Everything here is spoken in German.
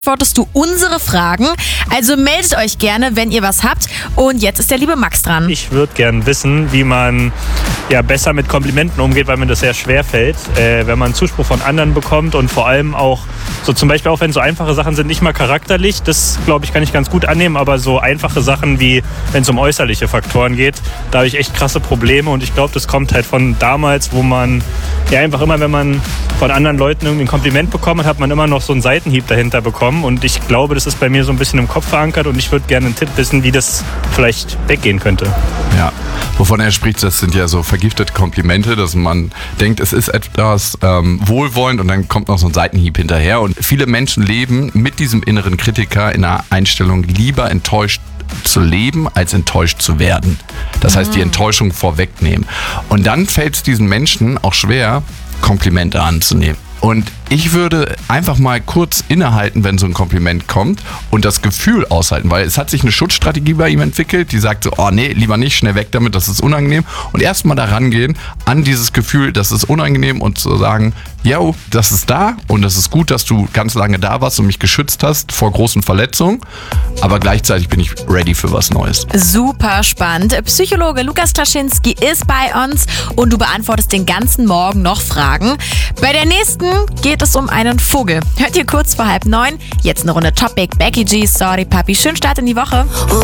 Beantwortest du unsere Fragen. Also meldet euch gerne, wenn ihr was habt. Und jetzt ist der liebe Max dran. Ich würde gern wissen, wie man besser mit Komplimenten umgeht, weil mir das sehr schwer fällt, wenn man Zuspruch von anderen bekommt und vor allem auch, so zum Beispiel auch wenn so einfache Sachen sind, nicht mal charakterlich, das glaube ich kann ich ganz gut annehmen, aber so einfache Sachen wie, wenn es um äußerliche Faktoren geht, da habe ich echt krasse Probleme und ich glaube, das kommt halt von damals, wo man einfach immer, wenn man von anderen Leuten irgendwie ein Kompliment bekommen hat, hat man immer noch so einen Seitenhieb dahinter bekommen und ich glaube, das ist bei mir so ein bisschen im Kopf verankert und ich würde gerne einen Tipp wissen, wie das vielleicht weggehen könnte. Ja, wovon er spricht, das sind ja so vergiftete Komplimente, dass man denkt, es ist etwas wohlwollend und dann kommt noch so ein Seitenhieb hinterher. Und viele Menschen leben mit diesem inneren Kritiker in einer Einstellung, lieber enttäuscht zu leben, als enttäuscht zu werden. Das heißt, die Enttäuschung vorwegnehmen. Und dann fällt es diesen Menschen auch schwer, Komplimente anzunehmen. Und ich würde einfach mal kurz innehalten, wenn so ein Kompliment kommt und das Gefühl aushalten, weil es hat sich eine Schutzstrategie bei ihm entwickelt, die sagt so, oh nee, lieber nicht, schnell weg damit, das ist unangenehm. Und erstmal da rangehen an dieses Gefühl, das ist unangenehm und zu sagen, yo, das ist da und das ist gut, dass du ganz lange da warst und mich geschützt hast vor großen Verletzungen, aber gleichzeitig bin ich ready für was Neues. Super spannend. Psychologe Lukas Klaschinski ist bei uns und du beantwortest den ganzen Morgen noch Fragen. Bei der nächsten geht es um einen Vogel. Hört ihr kurz vor 8:30. Jetzt eine Runde Topic. Becky G, Sorry Papi. Schönen Start in die Woche.